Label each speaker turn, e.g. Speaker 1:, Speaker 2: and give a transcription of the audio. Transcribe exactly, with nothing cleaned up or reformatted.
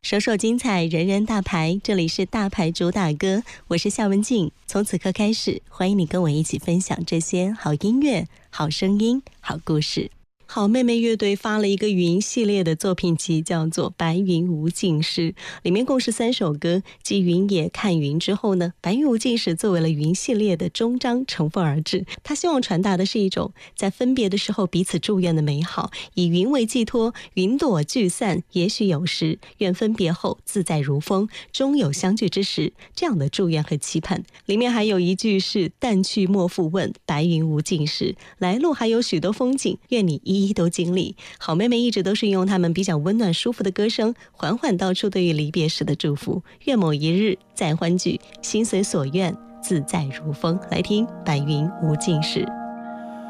Speaker 1: 首首精彩，人人大牌，这里是大牌主打歌，我是夏文静。从此刻开始，欢迎你跟我一起分享这些好音乐、好声音、好故事。好妹妹乐队发了一个云系列的作品集，叫做《白云无尽时》，里面共是三首歌。继云野看云之后呢，白云无尽时作为了云系列的终章乘风而至。他希望传达的是一种在分别的时候彼此祝愿的美好，以云为寄托，云朵聚散，也许有时愿分别后自在如风，终有相聚之时，这样的祝愿和期盼。里面还有一句是但去莫复问，白云无尽时，来路还有许多风景，愿你一一都经历。好妹妹一直都是用她们比较温暖舒服的歌声，缓缓道出对于离别时的祝福，愿某一日再欢聚，心随所愿，自在如风。来听白云无尽时。